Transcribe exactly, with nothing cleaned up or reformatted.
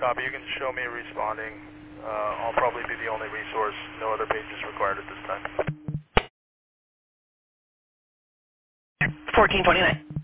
Copy. You can show me responding. Uh, I'll probably be the only resource. No other pages required at this time. fourteen twenty-nine.